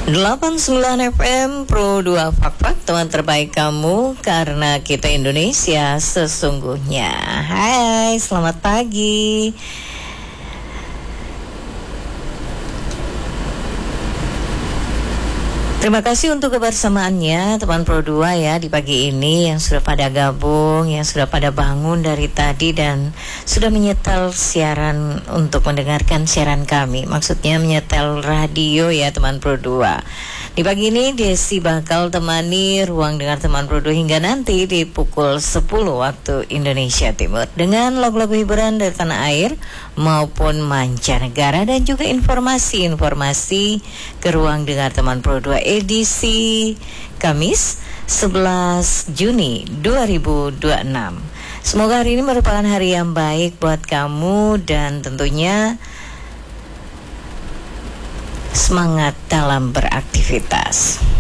89 FM Pro 2 Fak-Fak, teman terbaik kamu karena kita Indonesia sesungguhnya. Hai, selamat pagi. Terima kasih untuk kebersamaannya teman Pro 2 ya di pagi ini, yang sudah pada gabung, yang sudah pada bangun dari tadi dan sudah menyetel siaran untuk mendengarkan siaran kami. Maksudnya menyetel radio ya teman Pro 2. Di pagi ini Desi bakal temani ruang dengar teman Pro 2 hingga nanti di pukul 10 waktu Indonesia Timur dengan lagu-lagu hiburan dari tanah air maupun mancanegara dan juga informasi-informasi ke ruang dengar teman Pro 2 edisi Kamis 11 Juni 2026. Semoga hari ini merupakan hari yang baik buat kamu dan tentunya semangat dalam beraktivitas.